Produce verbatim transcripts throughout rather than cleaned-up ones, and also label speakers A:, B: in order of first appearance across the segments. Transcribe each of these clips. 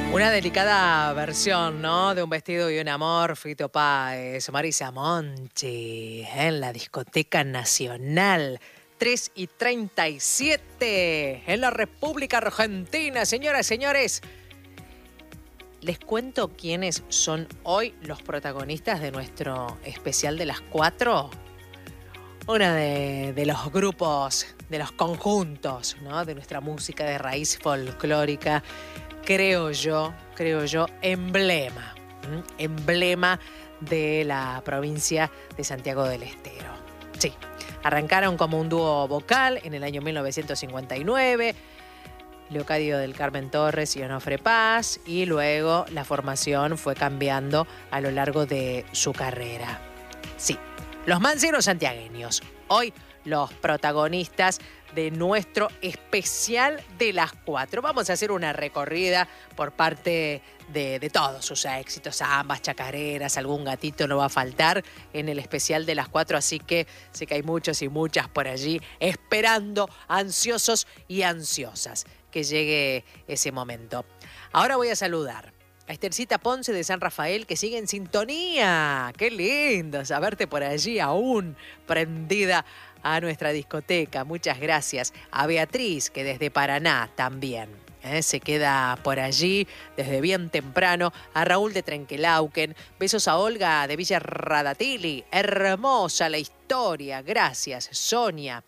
A: Una delicada versión, ¿no? De Un vestido y un amor, Fito Páez, Marisa Monti, en la Discoteca Nacional. tres y treinta y siete, en la República Argentina. Señoras y señores, les cuento quiénes son hoy los protagonistas de nuestro especial de las cuatro. Uno de, de los grupos, de los conjuntos, ¿no? De nuestra música de raíz folclórica. Creo yo, creo yo, emblema, ¿m? emblema de la provincia de Santiago del Estero. Sí, arrancaron como un dúo vocal en el año mil novecientos cincuenta y nueve, Leocadio del Carmen Torres y Onofre Paz, y luego la formación fue cambiando a lo largo de su carrera. Sí, los manceros santiagueños, hoy los protagonistas de nuestro especial de las cuatro. Vamos a hacer una recorrida por parte de, de todos sus éxitos, ambas chacareras, algún gatito no va a faltar en el especial de las cuatro, así que sé que hay muchos y muchas por allí esperando, ansiosos y ansiosas, que llegue ese momento. Ahora voy a saludar a Esthercita Ponce de San Rafael, que sigue en sintonía. ¡Qué lindo saberte por allí aún prendida a nuestra discoteca! Muchas gracias. A Beatriz, que desde Paraná también ¿eh? se queda por allí desde bien temprano. A Raúl de Trenquelauquen. Besos a Olga de Villa Radatili. Hermosa la historia. Gracias, Sonia.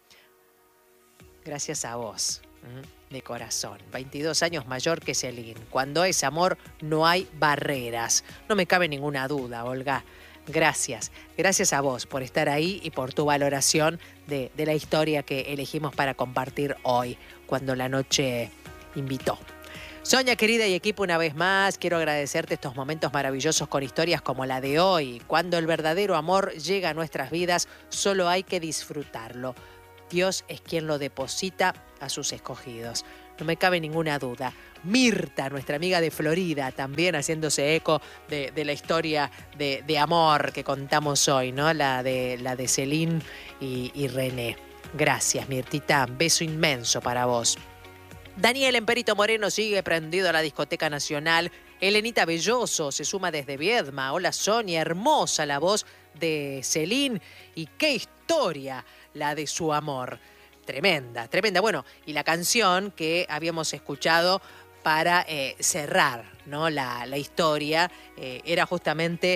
A: Gracias a vos. ¿eh? De corazón, veintidós años mayor que Celín. Cuando es amor no hay barreras. No me cabe ninguna duda, Olga. Gracias, gracias a vos por estar ahí y por tu valoración de, de la historia que elegimos para compartir hoy, cuando la noche invitó. Sonia, querida y equipo, una vez más, quiero agradecerte estos momentos maravillosos con historias como la de hoy. Cuando el verdadero amor llega a nuestras vidas, solo hay que disfrutarlo. Dios es quien lo deposita a sus escogidos. No me cabe ninguna duda. Mirta, nuestra amiga de Florida, también haciéndose eco de, de la historia de, de amor que contamos hoy, ¿no? La de, la de Celín y, y René. Gracias, Mirtita. Beso inmenso para vos. Daniel Emperito Moreno sigue prendido a la Discoteca Nacional. Elenita Belloso se suma desde Viedma. Hola, Sonia. Hermosa la voz de Celín. Y qué historia la de su amor. Tremenda, tremenda. Bueno, y la canción que habíamos escuchado para eh, cerrar, ¿no? la, la historia eh, era justamente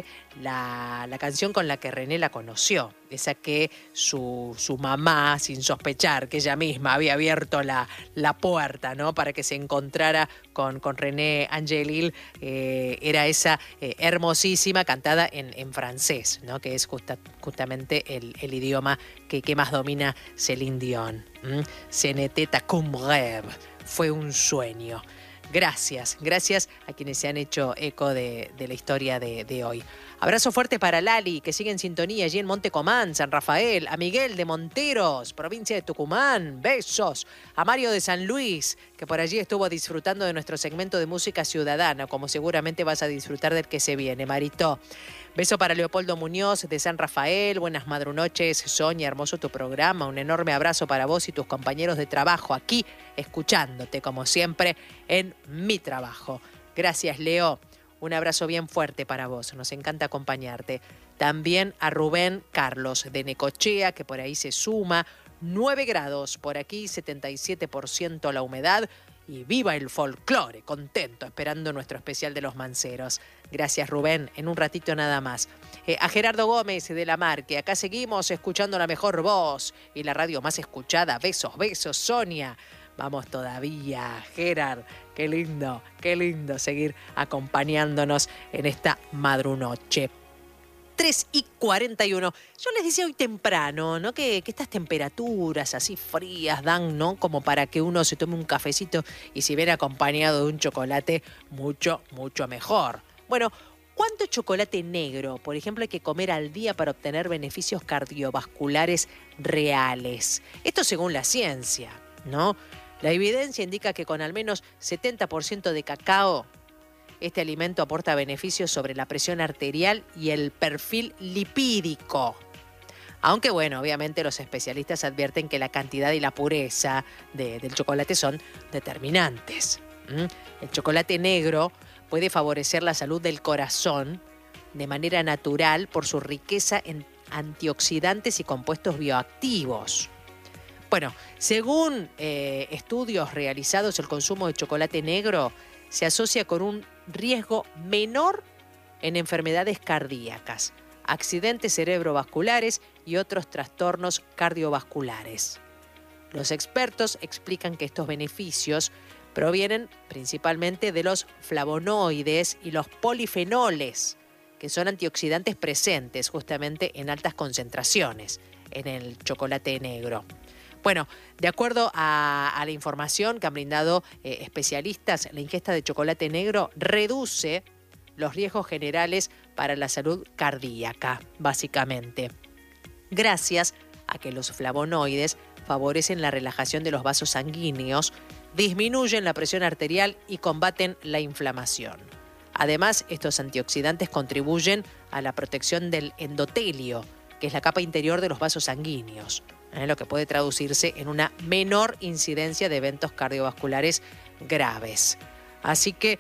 A: la, la canción con la que René la conoció. Esa que su, su mamá, sin sospechar que ella misma había abierto la, la puerta, ¿no? Para que se encontrara con, con René Angelil, eh, era esa eh, hermosísima cantada en, en francés, ¿no? Que es justa, justamente el, el idioma que, que más domina Céline Dion. ¿Mm? Ce n'était qu'un rêve, fue un sueño. Gracias, gracias a quienes se han hecho eco de, de la historia de, de hoy. Abrazo fuerte para Lali, que sigue en sintonía allí en Monte Comán, San Rafael. A Miguel de Monteros, provincia de Tucumán. Besos. A Mario de San Luis, que por allí estuvo disfrutando de nuestro segmento de música ciudadana, como seguramente vas a disfrutar del que se viene, Marito. Beso para Leopoldo Muñoz de San Rafael. Buenas madrunoches, Sonia. Hermoso tu programa. Un enorme abrazo para vos y tus compañeros de trabajo aquí, escuchándote como siempre en mi trabajo. Gracias, Leo. Un abrazo bien fuerte para vos. Nos encanta acompañarte. También a Rubén Carlos de Necochea, que por ahí se suma. nueve grados por aquí, setenta y siete por ciento la humedad. Y viva el folclore, contento, esperando nuestro especial de los manceros. Gracias, Rubén. En un ratito nada más. Eh, a Gerardo Gómez de La Mar, que acá seguimos escuchando la mejor voz y la radio más escuchada. Besos, besos, Sonia. Vamos todavía, Gerard. Qué lindo, qué lindo seguir acompañándonos en esta madrunoche. tres y cuarenta y uno. Yo les decía hoy temprano, ¿no? Que, que estas temperaturas así frías dan, ¿no? Como para que uno se tome un cafecito y si viene acompañado de un chocolate, mucho, mucho mejor. Bueno, ¿cuánto chocolate negro, por ejemplo, hay que comer al día para obtener beneficios cardiovasculares reales? Esto según la ciencia, ¿no? La evidencia indica que con al menos setenta por ciento de cacao, este alimento aporta beneficios sobre la presión arterial y el perfil lipídico. Aunque bueno, obviamente los especialistas advierten que la cantidad y la pureza de, del chocolate son determinantes. ¿Mm? El chocolate negro puede favorecer la salud del corazón de manera natural por su riqueza en antioxidantes y compuestos bioactivos. Bueno, según eh, estudios realizados, el consumo de chocolate negro se asocia con un riesgo menor en enfermedades cardíacas, accidentes cerebrovasculares y otros trastornos cardiovasculares. Los expertos explican que estos beneficios provienen principalmente de los flavonoides y los polifenoles, que son antioxidantes presentes justamente en altas concentraciones en el chocolate negro. Bueno, de acuerdo a, a la información que han brindado eh, especialistas, la ingesta de chocolate negro reduce los riesgos generales para la salud cardíaca, básicamente, gracias a que los flavonoides favorecen la relajación de los vasos sanguíneos, disminuyen la presión arterial y combaten la inflamación. Además, estos antioxidantes contribuyen a la protección del endotelio, que es la capa interior de los vasos sanguíneos, ¿eh? Lo que puede traducirse en una menor incidencia de eventos cardiovasculares graves. Así que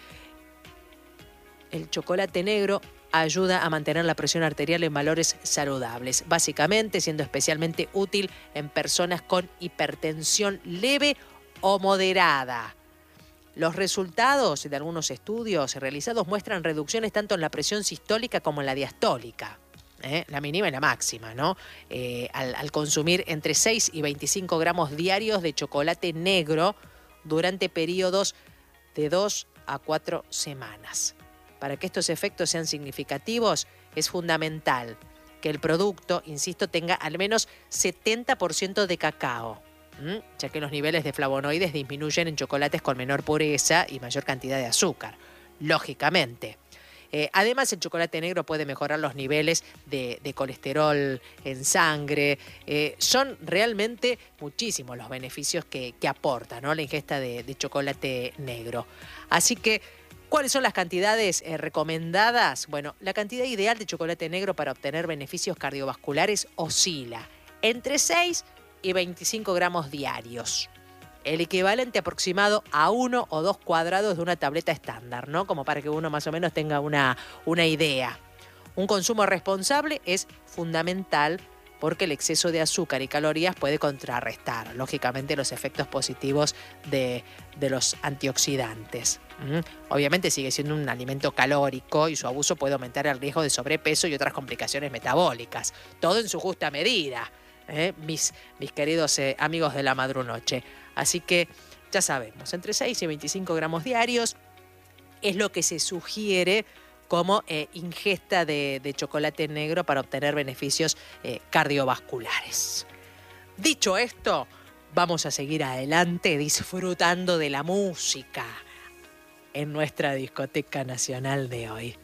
A: el chocolate negro ayuda a mantener la presión arterial en valores saludables, básicamente siendo especialmente útil en personas con hipertensión leve o moderada. Los resultados de algunos estudios realizados muestran reducciones tanto en la presión sistólica como en la diastólica, ¿eh? La mínima y la máxima, ¿no? Eh, al, al consumir entre seis y veinticinco gramos diarios de chocolate negro durante periodos de dos a cuatro semanas. Para que estos efectos sean significativos, es fundamental que el producto, insisto, tenga al menos setenta por ciento de cacao, ¿m? ya que los niveles de flavonoides disminuyen en chocolates con menor pureza y mayor cantidad de azúcar, lógicamente. Eh, además, el chocolate negro puede mejorar los niveles de, de colesterol en sangre. Eh, son realmente muchísimos los beneficios que, que aporta, ¿no?, la ingesta de, de chocolate negro. Así que, ¿cuáles son las cantidades eh, recomendadas? Bueno, la cantidad ideal de chocolate negro para obtener beneficios cardiovasculares oscila entre seis y veinticinco gramos diarios. El equivalente aproximado a uno o dos cuadrados de una tableta estándar, ¿no? Como para que uno más o menos tenga una, una idea. Un consumo responsable es fundamental porque el exceso de azúcar y calorías puede contrarrestar, lógicamente, los efectos positivos de, de los antioxidantes. ¿Mm? Obviamente sigue siendo un alimento calórico y su abuso puede aumentar el riesgo de sobrepeso y otras complicaciones metabólicas. Todo en su justa medida, ¿eh? mis, mis queridos eh, amigos de la madrunoche. Así que ya sabemos, entre seis y veinticinco gramos diarios es lo que se sugiere como eh, ingesta de, de chocolate negro para obtener beneficios eh, cardiovasculares. Dicho esto, vamos a seguir adelante disfrutando de la música en nuestra Discoteca Nacional de hoy.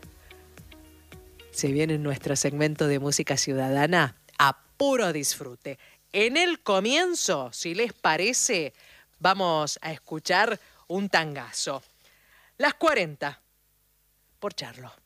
A: Se viene nuestro segmento de música ciudadana a puro disfrute. En el comienzo, si les parece, vamos a escuchar un tangazo. Las cuarenta, por Charlo.